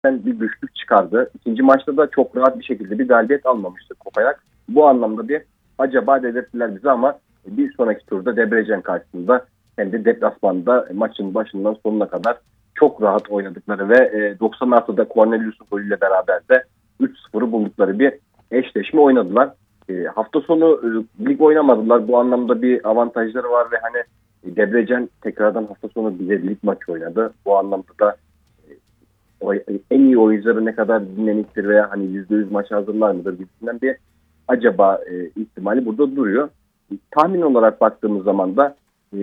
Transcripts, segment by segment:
gerçekten bir güçlük çıkardı. İkinci maçta da çok rahat bir şekilde bir galibiyet almamıştı Kopenhag. Bu anlamda bir acaba dedirttiler bize ama bir sonraki turda Debrecen karşısında hem de deplasmanda maçın başından sonuna kadar çok rahat oynadıkları ve 90 artıda Cornelius'un golüyle beraber de 3-0'ı buldukları bir eşleşme oynadılar. Hafta sonu lig oynamadılar. Bu anlamda bir avantajları var ve hani Debrecen tekrardan hafta sonu bize lig maçı oynadı. Bu anlamda da en iyi oyuncuları ne kadar dinleniktir veya hani %100 maça hazırlar mıdır gibisinden bir acaba ihtimali burada duruyor. Tahmin olarak baktığımız zaman da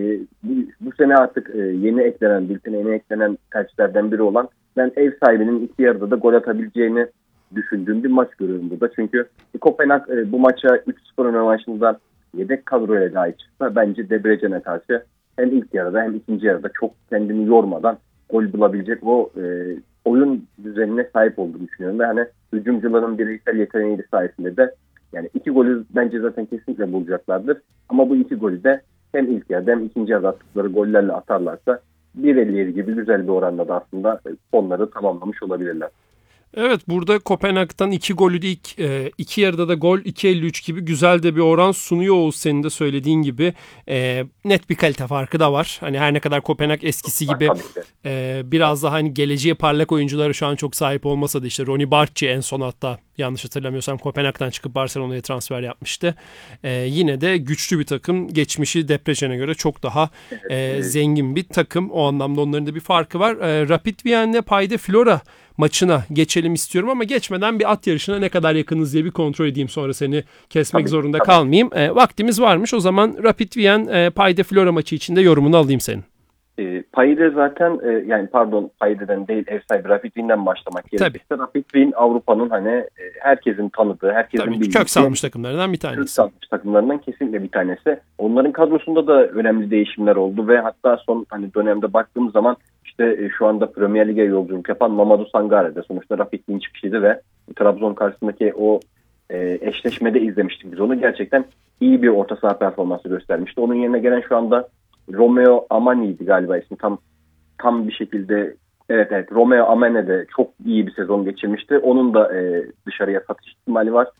bu sene artık bültene yeni eklenen tercihlerden biri olan ben ev sahibinin iki yarıda da gol atabileceğini düşündüğüm bir maç görüyorum burada. Çünkü Kopenhag bu maça 3-0 rövanşında yedek kadroya dahi çıksa bence Debrecen'e karşı hem ilk yarıda hem ikinci yarıda çok kendini yormadan gol bulabilecek o oyun düzenine sahip olduğunu düşünüyorum. Ve hani hücumcuların bireysel yeteneği sayesinde de yani iki golü bence zaten kesinlikle bulacaklardır. Ama bu iki golü de hem ilk yarıda hem ikinci yarıda attıkları gollerle atarlarsa 1.57 gibi güzel bir oranla da aslında sonları tamamlamış olabilirler. Evet, burada Kopenhag'dan 2 golü de iki yarıda da gol 2.53 gibi güzel de bir oran sunuyor Oğuz, senin de söylediğin gibi. Net bir kalite farkı da var. Hani her ne kadar Kopenhag eskisi gibi biraz daha hani geleceğe parlak oyunculara şu an çok sahip olmasa da işte Ronny Bartchi en son hatta yanlış hatırlamıyorsam Kopenhag'dan çıkıp Barcelona'ya transfer yapmıştı. Yine de güçlü bir takım. Geçmişi Debrecen'e göre çok daha zengin bir takım. O anlamda onların da bir farkı var. Rapid Vienna Paide Flora maçına geçelim istiyorum ama geçmeden bir at yarışına ne kadar yakınız diye bir kontrol edeyim, sonra seni kesmek zorunda kalmayayım. Vaktimiz varmış, o zaman Rapid Wien Paide Flora maçı içinde yorumunu alayım senin. Paide zaten Paide'den değil ev sahibi Rapid Wien'den başlamak gerekirse. Rapid Wien Avrupa'nın hani herkesin tanıdığı, herkesin bildiği kök salmış takımlarından bir tanesi. Kök salmış takımlarından kesinlikle bir tanesi. Onların kadrosunda da önemli değişimler oldu ve hatta son hani dönemde baktığımız zaman işte şu anda Premier Lig'e yolculuk yapan Mamadou Sangare'de sonuçta Rapid Wien çıkışıydı ve Trabzon karşısındaki o eşleşmede izlemiştik biz onu. Gerçekten iyi bir orta saha performansı göstermişti. Onun yerine gelen şu anda Romeo Amani'ydi galiba ismi. Tam bir şekilde evet Romeo Amane de çok iyi bir sezon geçirmişti. Onun da dışarıya satış ihtimali var.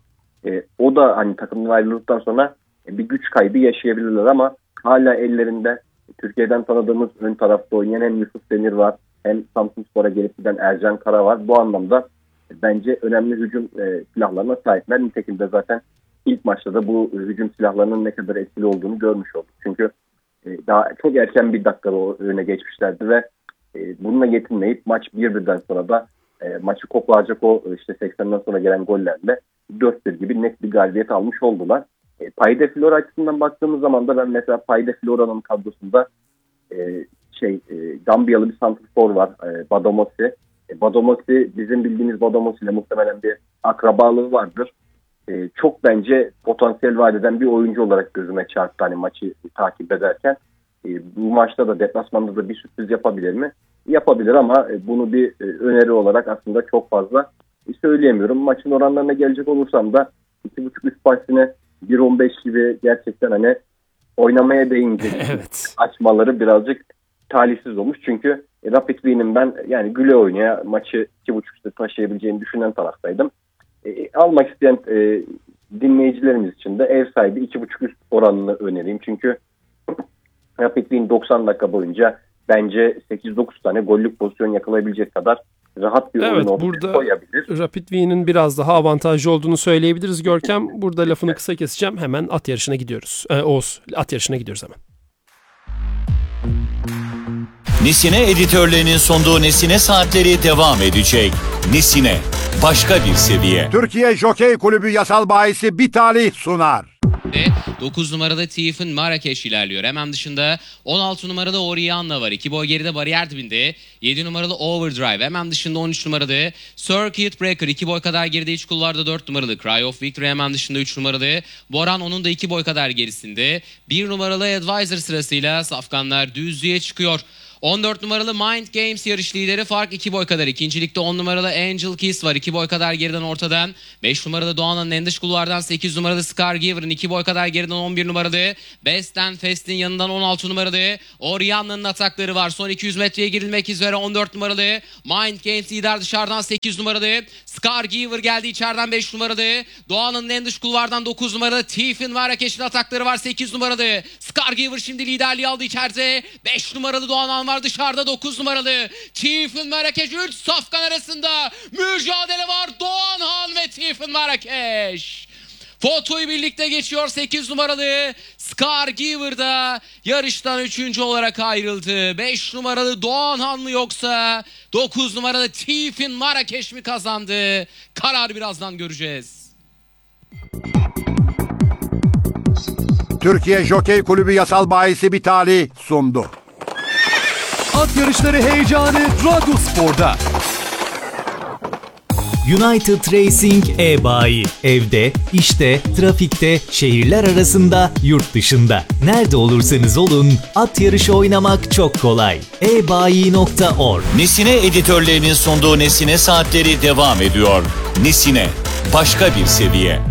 O da hani takımdan ayrıldıktan sonra bir güç kaybı yaşayabilirler ama hala ellerinde Türkiye'den tanıdığımız ön tarafta oynayan hem Yusuf Demir var hem Samsunspor'a gelip giden Ercan Kara var. Bu anlamda bence önemli hücum silahlarına sahipler. Nitekim de zaten ilk maçta da bu hücum silahlarının ne kadar etkili olduğunu görmüş olduk. Çünkü daha çok erken bir dakikada öne geçmişlerdi ve bununla yetinmeyip maç 1-1'den sonra da maçı koklayacak o işte 80'den sonra gelen gollerle 4-1 gibi net bir galibiyet almış oldular. Paide Flora açısından baktığımız zaman da ben mesela Paide Flora'nın kadrosunda Gambiyalı bir santrfor var, Badomosi. Badomosi bizim bildiğimiz Badomosi ile muhtemelen bir akrabalığı vardır. Çok bence potansiyel vaat eden bir oyuncu olarak gözüme çarptı hani maçı takip ederken. Bu maçta da deplasmanda da bir sürpriz yapabilir mi? Yapabilir ama bunu bir öneri olarak aslında çok fazla söyleyemiyorum. Maçın oranlarına gelecek olursam da 2.5 üst bahsine 1.15 gibi gerçekten hani oynamaya değince açmaları birazcık talihsiz olmuş. Çünkü Rapid Wien'in ben yani güle oynaya maçı 2.5'te taşıyabileceğini düşünen taraftaydım. Almak isteyen dinleyicilerimiz için de ev sahibi 2.5 üst oranını önereyim. Çünkü Rapid Wien 90 dakika boyunca bence 8-9 tane gollük pozisyon yakalayabilecek kadar rahat bir oyun ortaya koyabilir. Burada Rapid Wien'in biraz daha avantajlı olduğunu söyleyebiliriz Görkem. Burada lafını kısa keseceğim. Hemen at yarışına gidiyoruz. Oğuz, at yarışına gidiyoruz hemen. Nesine editörlerinin sunduğu Nesine Saatleri devam edecek. Nesine, başka bir seviye. Türkiye Jokey Kulübü yasal bahisi bir talih sunar. 9 numarada Tief'in Marrakeş ilerliyor. Hemen dışında 16 numarada Orianna var. 2 boy geride bariyer dibinde. 7 numaralı Overdrive. Hemen dışında 13 numarada Circuit Breaker. 2 boy kadar geride iç kulvarda 4 numaralı Cry of Victory. Hemen dışında 3 numaralı Boran, onun da 2 boy kadar gerisinde. 1 numaralı Advisor sırasıyla safkanlar düzlüğe çıkıyor. 14 numaralı Mind Games yarış lideri, fark 2 boy kadar. İkincilikte 10 numaralı Angel Kiss var, 2 boy kadar geriden ortadan. 5 numaralı Doğan'ın en dış kulvardan 8 numaralı Scargiver'ın 2 boy kadar geriden 11 numaralı Best and Fast'in yanından 16 numaralı Orianna'nın atakları var. Son 200 metreye girilmek üzere 14 numaralı Mind Games lider, dışarıdan 8 numaralı Scargiver geldi, içeriden 5 numaralı Doğan'ın en dış kulvardan 9 numaralı Tiefin Marrakeş'in atakları var. 8 numaralı Scargiver şimdi liderliği aldı içeride. 5 numaralı Doğan var dışarıda, 9 numaralı Tiefin Marrakeş. 3 safkan arasında mücadele var. Doğanhan ve Tiefin Marrakeş. Fotoyu birlikte geçiyor. 8 numaralı Scargiver da yarıştan 3. olarak ayrıldı. 5 numaralı Doğanhan mı yoksa 9 numaralı Tiefin Marrakeş mi kazandı? Karar birazdan göreceğiz. Türkiye Jokey Kulübü Yasal Bahisi Bitali sundu. At yarışları heyecanı Radyospor'da. United Racing e-bayi. Evde, işte, trafikte, şehirler arasında, yurt dışında. Nerede olursanız olun, at yarışı oynamak çok kolay. ebayi.org. Nesine editörlerinin sunduğu Nesine Saatleri devam ediyor. Nesine, başka bir seviye.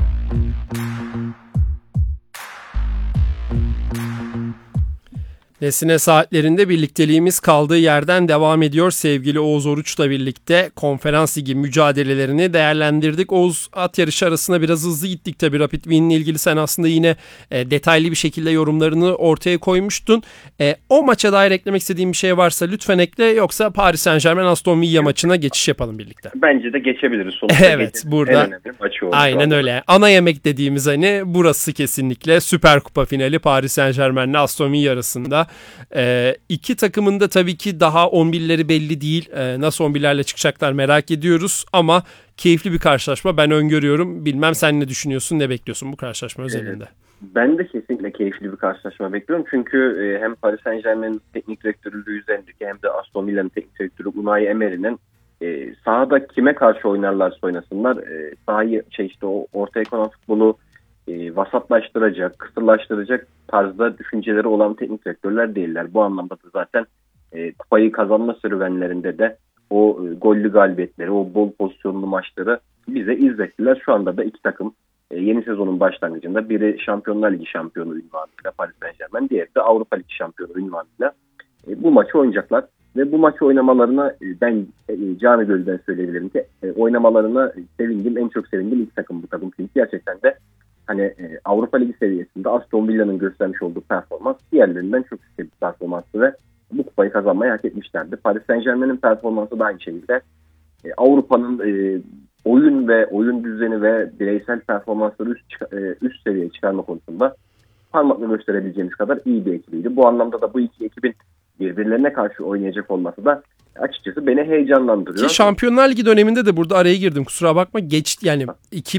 Nesine saatlerinde birlikteliğimiz kaldığı yerden devam ediyor. Sevgili Oğuz Oruç'la birlikte konferans ligi mücadelelerini değerlendirdik. Oğuz, at yarışı arasına biraz hızlı gittik tabii. Rapid Wien'le ilgili sen aslında yine detaylı bir şekilde yorumlarını ortaya koymuştun. O maça dair eklemek istediğin bir şey varsa lütfen ekle, yoksa Paris Saint-Germain Aston Villa maçına geçiş yapalım birlikte. Bence de geçebiliriz. Sonuçta evet, burada en önemli maçı oldu. aynen öyle. Ana yemek dediğimiz hani burası kesinlikle. Süper Kupa finali Paris Saint-Germain ile Aston Villa arasında. İki takımın da tabii ki daha 11'leri belli değil. Nasıl 11'lerle çıkacaklar merak ediyoruz ama keyifli bir karşılaşma ben öngörüyorum. Bilmem sen ne düşünüyorsun, ne bekliyorsun bu karşılaşma özelinde? Ben de kesinlikle keyifli bir karşılaşma bekliyorum. Çünkü hem Paris Saint-Germain'in teknik direktörlüğü üzerindeki hem de Aston Villa'nın teknik direktörü Unai Emery'nin sahada kime karşı oynarlarsa oynasınlar sahayı o ortaya konan futbolu vasatlaştıracak, kısırlaştıracak tarzda düşünceleri olan teknik direktörler değiller. Bu anlamda da zaten kupayı kazanma serüvenlerinde de o gollü galibiyetleri, o bol pozisyonlu maçları bize izlettiler. Şu anda da iki takım yeni sezonun başlangıcında biri Şampiyonlar Ligi şampiyonu ünvanıyla Paris Saint-Germain, diğeri de Avrupa Ligi şampiyonu ünvanıyla bu maçı oynayacaklar. Ve bu maçı oynamalarına ben canı gölden söyleyebilirim ki oynamalarına sevindim. En çok sevindim ilk takım bu takım. Çünkü gerçekten de hani Avrupa Ligi seviyesinde Aston Villa'nın göstermiş olduğu performans diğerlerinden çok üst bir performansı ve bu kupayı kazanmayı hak etmişlerdi. Paris Saint-Germain'in performansı da aynı şekilde Avrupa'nın oyun ve oyun düzeni ve bireysel performansları üst seviyeye çıkarma konusunda parmakla gösterebileceğimiz kadar iyi bir ekibiydi. Bu anlamda da bu iki ekibin birbirlerine karşı oynayacak olması da açıkçası beni heyecanlandırıyor. Ki Şampiyonlar Ligi döneminde de burada araya girdim, kusura bakma, geçti yani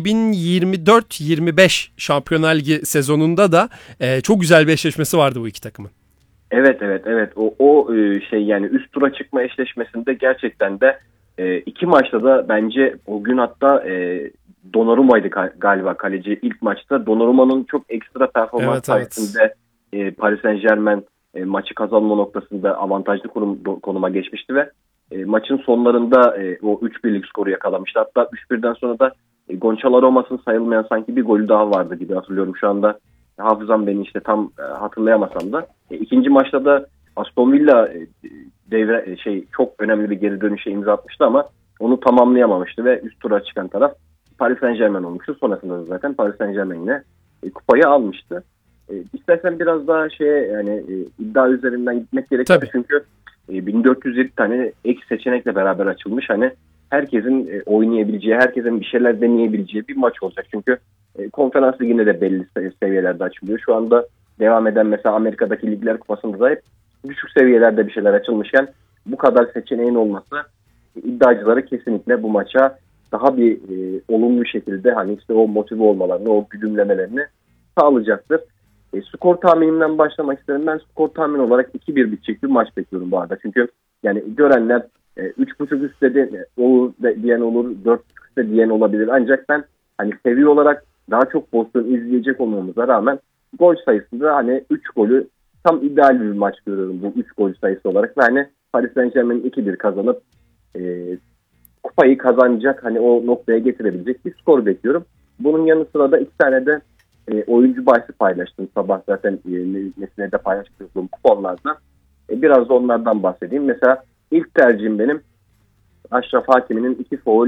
2024-25 Şampiyonlar Ligi sezonunda da çok güzel bir eşleşmesi vardı bu iki takımın. Evet. O yani üst tura çıkma eşleşmesinde gerçekten de iki maçta da bence o gün hatta Donnarumma'ydı galiba kaleci ilk maçta. Donnarumma'nın çok ekstra performans sayesinde Paris Saint-Germain maçı kazanma noktasında avantajlı konuma geçmişti ve maçın sonlarında o 3-1'lik skoru yakalamıştı. Hatta 3-1'den sonra da Gonçalo Romas'ın sayılmayan sanki bir golü daha vardı gibi hatırlıyorum. Şu anda hafızam beni tam hatırlayamasam da. İkinci maçta da Aston Villa çok önemli bir geri dönüşe imza atmıştı ama onu tamamlayamamıştı ve üst tura çıkan taraf Paris Saint-Germain olmuştu. Sonrasında da zaten Paris Saint-Germain yine kupayı almıştı. İstersen biraz daha iddia üzerinden gitmek gerekir. Tabii. Çünkü 1407 tane ek seçenekle beraber açılmış. Hani herkesin oynayabileceği, herkesin bir şeyler deneyebileceği bir maç olacak. Çünkü konferans liginde de belli seviyelerde açılıyor. Şu anda devam eden mesela Amerika'daki ligler kupasında da hep düşük seviyelerde bir şeyler açılmışken bu kadar seçeneğin olması iddiacıları kesinlikle bu maça daha bir olumlu şekilde o motive olmalarını, o güdümlemelerini sağlayacaktır. Skor tahminimden başlamak isterim. Ben skor tahmin olarak 2-1 bitecek bir maç bekliyorum bu arada. Çünkü yani görenler 3.5 üstte olur diyen olur, 4.5 üstte diyen olabilir. Ancak ben seviye olarak daha çok pozisyon izleyecek olmamıza rağmen gol sayısında 3 golü tam ideal bir maç görüyorum bu 3 gol sayısı olarak. Ve hani Paris Saint-Germain 2-1 kazanıp kupayı kazanacak, hani o noktaya getirebilecek bir skor bekliyorum. Bunun yanı sıra da 2 tane de oyuncu bahsi paylaştım sabah zaten Nesine'de paylaştığım kuponlardan. Biraz da onlardan bahsedeyim. Mesela ilk tercihim benim Achraf Hakimi'nin 2 faul